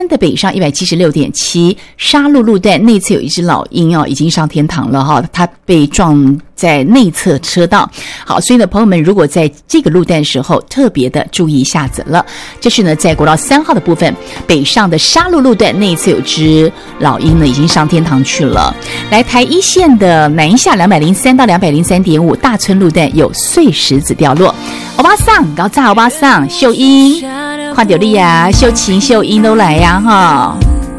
的北上 176.7 沙鹿路段内侧有一只老鹰已经上天堂了哈，它被撞在内侧车道。好，所以呢，朋友们如果在这个路段的时候特别的注意一下子了。这是呢，在国道3号的部分，北上的沙鹿路段内侧有只老鹰呢，已经上天堂去了。来，台一线的南下203到203.5大村路段有碎石子掉落。欧巴桑，高炸欧巴桑，秀英，看到你啊，秀琴、秀英都来呀哈。